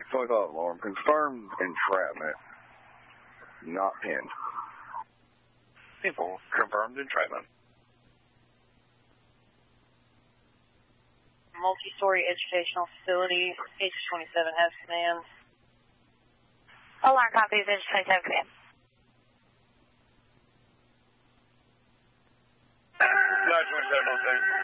25 alarm. Confirmed entrapment. Not pinned. People, confirmed entrapment. Multi-story educational facility, H27 has command. Alarm copies, H27 command. Flight 27 on stage.